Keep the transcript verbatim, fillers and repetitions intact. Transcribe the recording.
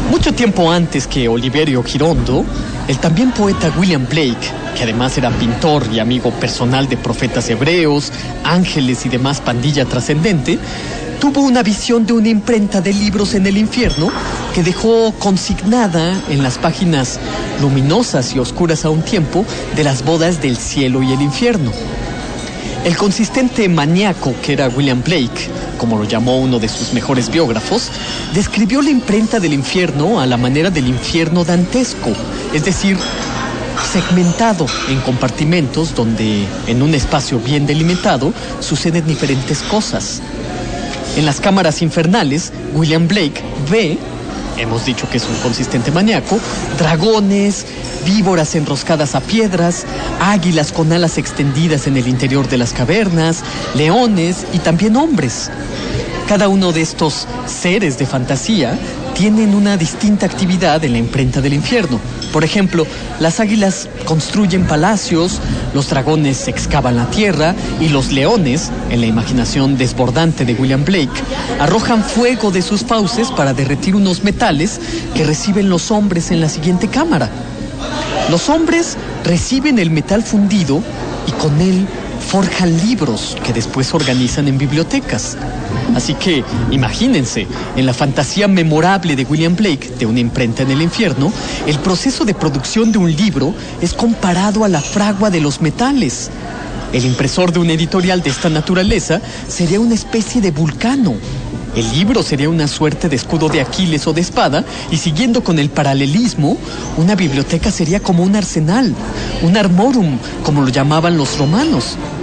Mucho tiempo antes que Oliverio Girondo, el también poeta William Blake, que además era pintor y amigo personal de profetas hebreos, ángeles y demás pandilla trascendente, tuvo una visión de una imprenta de libros en el infierno que dejó consignada en las páginas luminosas y oscuras a un tiempo de las bodas del cielo y el infierno. El consistente maníaco que era William Blake, como lo llamó uno de sus mejores biógrafos, describió la imprenta del infierno a la manera del infierno dantesco, es decir, segmentado en compartimentos donde, en un espacio bien delimitado, suceden diferentes cosas. En las cámaras infernales, William Blake ve, hemos dicho que es un consistente maníaco, dragones, víboras enroscadas a piedras, águilas con alas extendidas en el interior de las cavernas, leones y también hombres. Cada uno de estos seres de fantasía tienen una distinta actividad en la imprenta del infierno. Por ejemplo, las águilas construyen palacios, los dragones excavan la tierra y los leones, en la imaginación desbordante de William Blake, arrojan fuego de sus fauces para derretir unos metales que reciben los hombres en la siguiente cámara. Los hombres reciben el metal fundido y con él forjan libros que después organizan en bibliotecas. Así que, imagínense, en la fantasía memorable de William Blake, de una imprenta en el infierno, el proceso de producción de un libro es comparado a la fragua de los metales. El impresor de una editorial de esta naturaleza sería una especie de vulcano. El libro sería una suerte de escudo de Aquiles o de espada, y siguiendo con el paralelismo, una biblioteca sería como un arsenal, un armorum, como lo llamaban los romanos.